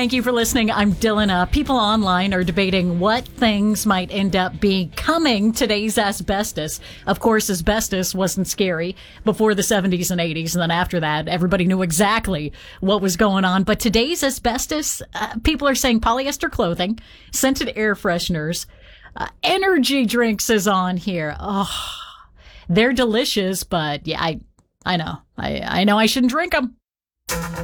Thank you for listening. I'm Dylan. People online are debating what things might end up becoming today's asbestos. Of course, asbestos wasn't scary before the 70s and 80s, and then after that, everybody knew exactly what was going on. But today's asbestos, people are saying polyester clothing, scented air fresheners, energy drinks is on here. Oh, they're delicious, but yeah, I know. I know I shouldn't drink them.